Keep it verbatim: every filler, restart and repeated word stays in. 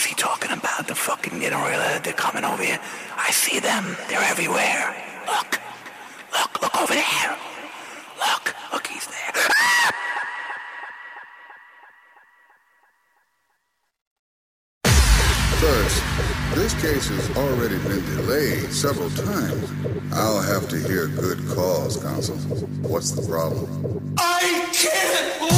is he talking about? The fucking, you know, really, they're coming over here. I see them. They're everywhere. Look. Look, look over there. Look, look, he's there. Ah! First, this case has already been delayed several times. I'll have to hear good cause, counsel. What's the problem? I can't